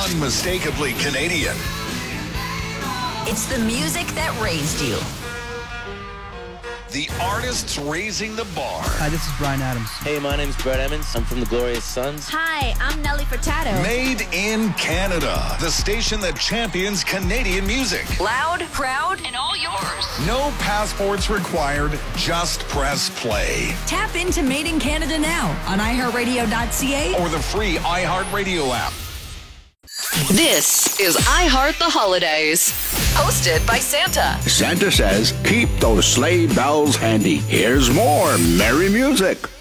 unmistakably Canadian. It's the music that raised you. The artists raising the bar. Hi, this is Bryan Adams. Hey, my name's Brett Emmons. I'm from the Glorious Sons. Hi, I'm Nelly Furtado. Made in Canada. The station that champions Canadian music. Loud, proud, and all yours. No passports required. Just press play. Tap into Made in Canada now on iHeartRadio.ca Or the free iHeartRadio app. This is iHeart the Holidays. Hosted by Santa. Santa says, keep those sleigh bells handy. Here's more merry music.